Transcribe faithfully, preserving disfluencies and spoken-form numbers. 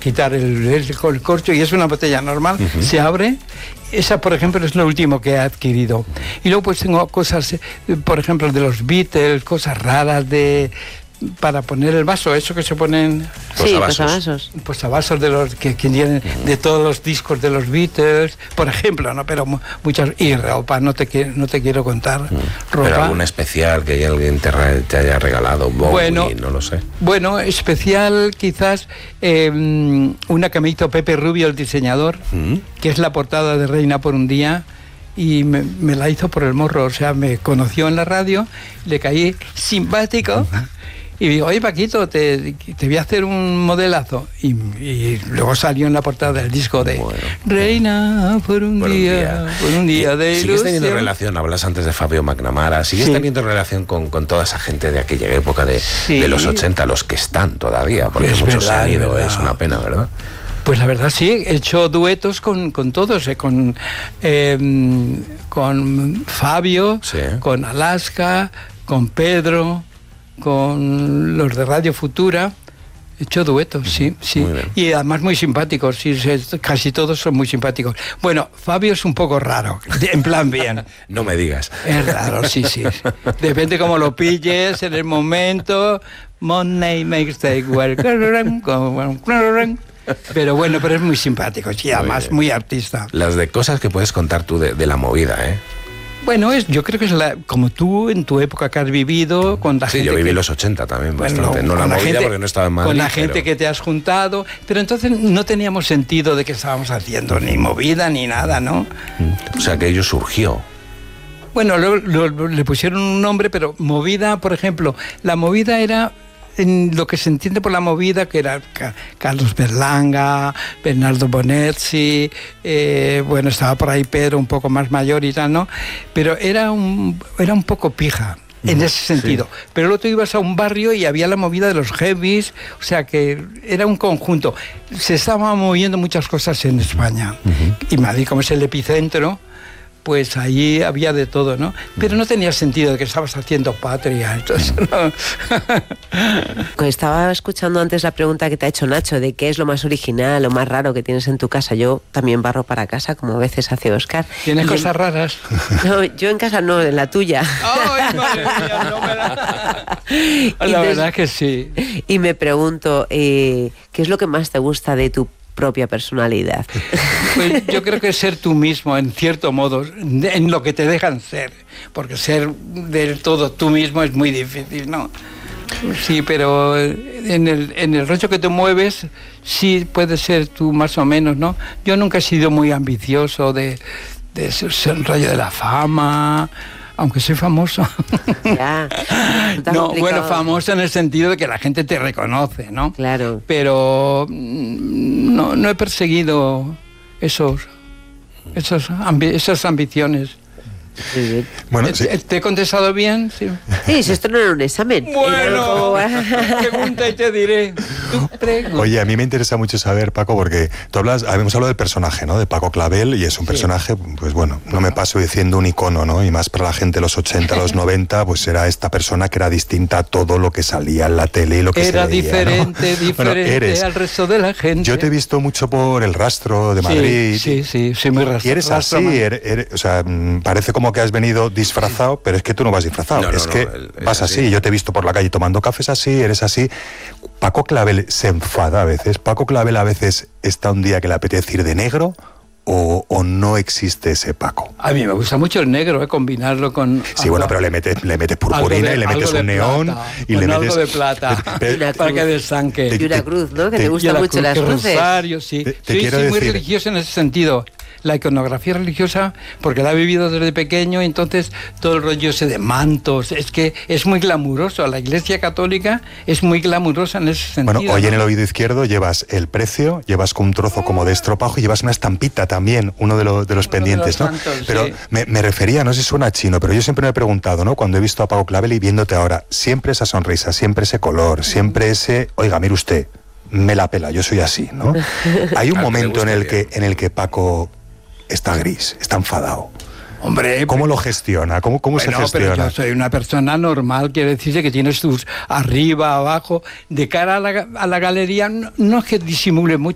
quitar el, el, el corcho, y es una botella normal, uh-huh. se abre. Esa, por ejemplo, es lo último que he adquirido. Y luego pues tengo cosas, por ejemplo, de los Beatles, cosas raras de... para poner el vaso, eso que se ponen... Sí, posavasos. Posavasos de los que, que tienen de todos los discos de los Beatles, por ejemplo, ¿no? Pero muchas... Y ropa, no te, no te quiero contar. Mm. Ropa. Pero alguna especial que alguien te, te haya regalado, Bowie, bueno, no lo sé. Bueno, especial quizás eh, una que me hizo Pepe Rubio, el diseñador, mm. que es la portada de Reina por un día, y me, me la hizo por el morro, o sea, me conoció en la radio, le caí simpático... Y digo, oye Paquito, te, te voy a hacer un modelazo. Y, y luego salió en la portada del disco de bueno, Reina por un, por día, un día, por un día de ilusión. ¿Sigues teniendo relación? Hablas antes de Fabio McNamara. ¿Sigues sí. teniendo relación con, con toda esa gente de aquella época de, sí. de los ochenta, los que están todavía? Porque es muchos verdad, se han ido, es una pena, ¿verdad? Pues la verdad sí, he hecho duetos con, con todos, eh, con, eh, con Fabio, sí. con Alaska, con Pedro... con los de Radio Futura, he hecho duetos, sí, sí. Y además muy simpáticos, sí, casi todos son muy simpáticos. Bueno, Fabio es un poco raro, en plan bien. No me digas. Es raro, sí, sí. Depende cómo lo pilles, en el momento. Money makes the world. Pero bueno, pero es muy simpático, y además muy, muy artista. Las de cosas que puedes contar tú de, de la movida, ¿eh? Bueno, es, yo creo que es la, como tú en tu época que has vivido con la sí, gente. Sí, yo viví que, los ochenta también bastante. Bueno, no la, la movida gente, porque no estaba en Madrid. Con la gente pero... que te has juntado, pero entonces no teníamos sentido de que estábamos haciendo ni movida ni nada, ¿no? O sea, que ello surgió. Bueno, lo, lo, lo, le pusieron un nombre, pero movida, por ejemplo, la movida era... en lo que se entiende por la movida, que era Carlos Berlanga, Bernardo Bonerzi, eh, bueno, estaba por ahí Pedro un poco más mayor y tal, ¿no? Pero era un, era un poco pija, en ese sentido. Sí. Pero luego tú ibas a un barrio y había la movida de los heavies, o sea que era un conjunto. Se estaban moviendo muchas cosas en España. Uh-huh. Y Madrid, como es el epicentro, pues allí había de todo, ¿no? Pero no tenía sentido de que estabas haciendo patria, entonces no. Estaba escuchando antes la pregunta que te ha hecho Nacho de qué es lo más original, lo más raro que tienes en tu casa. Yo también barro para casa, como a veces hace Óscar. ¿Tienes y cosas en... raras? No, yo en casa no, en la tuya. ¡Ay, madre mía! No me la... La Entonces, verdad es que sí. Y me pregunto, eh, ¿qué es lo que más te gusta de tu propia personalidad? Pues yo creo que ser tú mismo, en cierto modo, en lo que te dejan ser, porque ser del todo tú mismo es muy difícil, ¿no? Sí, pero en el, en el rollo que te mueves, sí puedes ser tú más o menos, ¿no? Yo nunca he sido muy ambicioso de, de ser, ser el rollo de la fama... aunque soy famoso. Ya, no, bueno, famoso en el sentido de que la gente te reconoce, ¿no? Claro. Pero no, no he perseguido esos, esos ambi- esas ambiciones. Sí. Bueno, sí. ¿Te, ¿Te he contestado bien? Sí, sí, si esto no era un examen. Bueno, pregunta y te diré. Oye, a mí me interesa mucho saber, Paco, porque tú hablas, habíamos hablado del personaje, ¿no? De Paco Clavel, y es un personaje, sí. pues bueno, no me paso diciendo un icono, ¿no? Y más para la gente de los ochenta, los noventa, pues era esta persona que era distinta a todo lo que salía en la tele y lo que era se veía, diferente, ¿no? diferente bueno, eres, al resto de la gente. Yo te he visto mucho por El Rastro de Madrid. Sí, sí, sí, sí muy rastro. Y eres así, eres, eres, o sea, parece como que has venido disfrazado, sí. pero es que tú no vas disfrazado, no, no, es no, que no, es vas así. así. Yo te he visto por la calle tomando cafés así, eres así. Paco Clavel se enfada a veces. Paco Clavel a veces está un día que le apetece ir de negro. O, ¿O no existe ese Paco? A mí me gusta mucho el negro, ¿eh? Combinarlo con... Sí, algo, bueno, pero le metes, le metes purpurina de, y le metes un neón plata, y le metes... algo de plata, pero, para que desanque. Y una cruz, ¿no? Que te, te gustan mucho cruz, las cruces. Rosario, sí. Te, te sí, quiero sí, decir... muy religioso en ese sentido. La iconografía religiosa, porque la he vivido desde pequeño, y entonces todo el rollo ese de mantos, es que es muy glamuroso. La Iglesia Católica es muy glamurosa en ese sentido. Bueno, hoy ¿no? en el oído izquierdo llevas el precio, llevas con un trozo como de estropajo y llevas una estampita también, uno de, lo, de los uno pendientes, de los ¿no? Santos, pero sí. me, me refería, no sé si suena chino, pero yo siempre me he preguntado, ¿no? Cuando he visto a Paco Clavel y viéndote ahora, siempre esa sonrisa, siempre ese color, siempre ese, oiga, mire usted, me la pela, yo soy así, ¿no? Hay un momento en el que, en el que Paco está gris, está enfadado. Hombre, ¿cómo lo gestiona? ¿Cómo, cómo bueno, se gestiona? Pero yo soy una persona normal, quiere decirse que tienes tus arriba, abajo, de cara a la, a la galería, no, no es que disimule mucho.